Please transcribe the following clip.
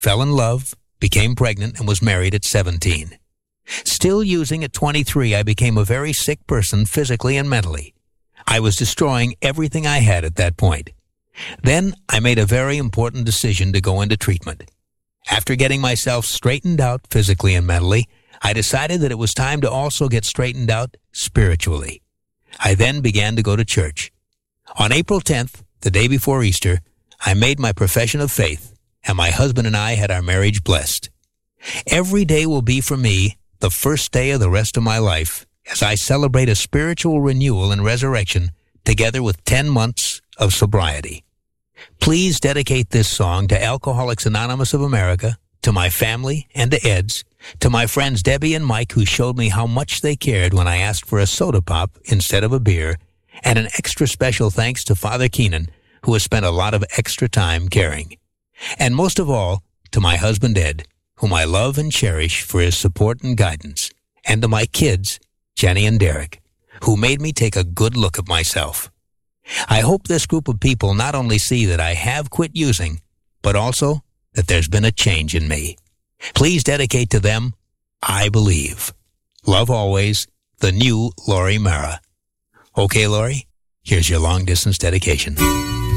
fell in love, became pregnant, and was married at 17. Still using at 23, I became a very sick person physically and mentally. I was destroying everything I had at that point. Then I made a very important decision to go into treatment. After getting myself straightened out physically and mentally, I decided that it was time to also get straightened out spiritually. I then began to go to church. On April 10th, the day before Easter, I made my profession of faith, and my husband and I had our marriage blessed. Every day will be for me the first day of the rest of my life as I celebrate a spiritual renewal and resurrection together with 10 months of sobriety. Please dedicate this song to Alcoholics Anonymous of America, to my family and to Ed's, to my friends Debbie and Mike who showed me how much they cared when I asked for a soda pop instead of a beer, and an extra special thanks to Father Keenan, who has spent a lot of extra time caring. And most of all, to my husband Ed, whom I love and cherish for his support and guidance, and to my kids, Jenny and Derek, who made me take a good look at myself. I hope this group of people not only see that I have quit using, but also that there's been a change in me. Please dedicate to them, I Believe. Love always, the new Laurie Mara. Okay, Laurie, here's your long-distance dedication.